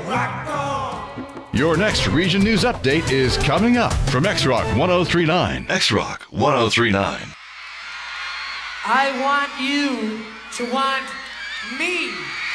Rock on! Your next Region News Update is coming up from X-Rock 1039. X-Rock 1039. I want you to want me.